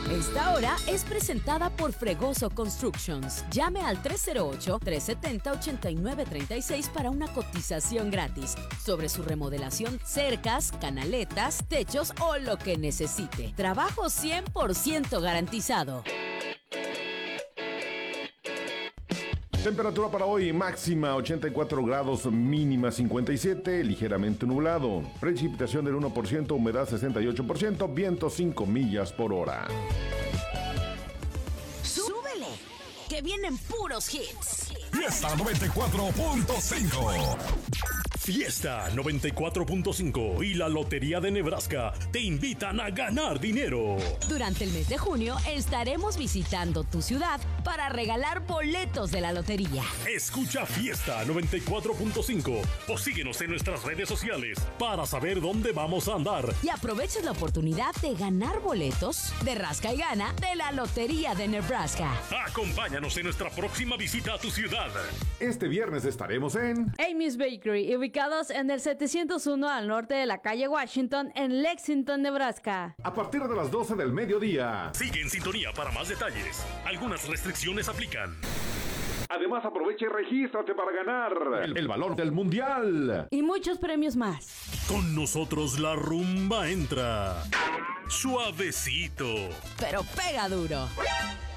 Esta hora es presentada por Fregoso Constructions. Llame al 308-370-8936 para una cotización gratis sobre su remodelación, cercas, canaletas, techos o lo que necesite. Trabajo 100% garantizado. Temperatura para hoy máxima 84 grados, mínima 57, ligeramente nublado. Precipitación del 1%, humedad 68%, viento 5 millas por hora. ¡Súbele! Que vienen puros hits. Fiesta 94.5. Fiesta 94.5 y la Lotería de Nebraska te invitan a ganar dinero. Durante el mes de junio estaremos visitando tu ciudad para regalar boletos de la lotería. Escucha Fiesta 94.5 o síguenos en nuestras redes sociales para saber dónde vamos a andar. Y aproveches la oportunidad de ganar boletos de Rasca y Gana de la Lotería de Nebraska. Acompáñanos en nuestra próxima visita a tu ciudad. Este viernes estaremos en Amy's Bakery, ubicados en el 701 al norte de la calle Washington en Lexington, Nebraska. a partir de las 12 del mediodía. Sigue en sintonía para más detalles. Algunas restricciones aplican. Además, aprovecha y regístrate para ganar el valor del mundial. Y muchos premios más. Con nosotros la rumba entra suavecito, Pero pega duro.